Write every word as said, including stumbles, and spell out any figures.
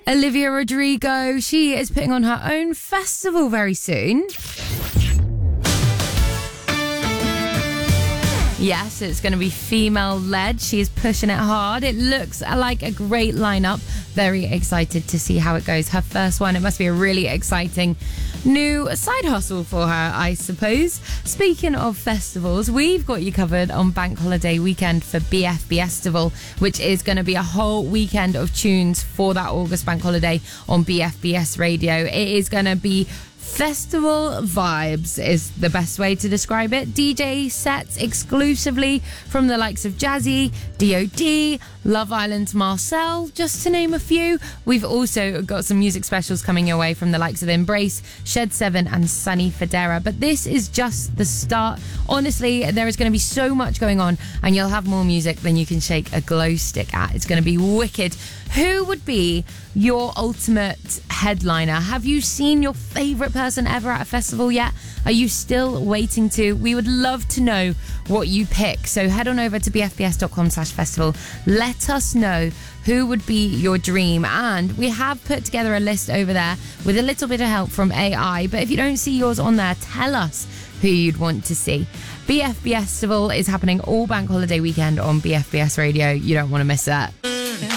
Olivia Rodrigo, she is putting on her own festival very soon. Yes, it's going to be female-led. She is pushing it hard. It looks like a great lineup. Very excited to see how it goes. Her first one, it must be a really exciting new side hustle for her, I suppose. Speaking of festivals, we've got you covered on Bank Holiday weekend for B F B Festival, which is going to be a whole weekend of tunes for that August Bank Holiday on B F B S Radio. It is going to be festival vibes is the best way to describe it. D J sets exclusively from the likes of Jazzy, D O D, Love Island's Marcel, just to name a few. We've also got some music specials coming your way from the likes of Embrace, Shed seven and Sunny Federa. But this is just the start. Honestly, there is going to be so much going on, and you'll have more music than you can shake a glow stick at. It's going to be wicked. Who would be your ultimate headliner? Have you seen your favourite person ever at a festival yet? Are you still waiting to? We would love to know what you pick. So head on over to bfbs.com slash festival. Let us know who would be your dream. And we have put together a list over there with a little bit of help from A I. But if you don't see yours on there, tell us who you'd want to see. B F B Festival is happening all Bank Holiday weekend on B F B S Radio. You don't want to miss that.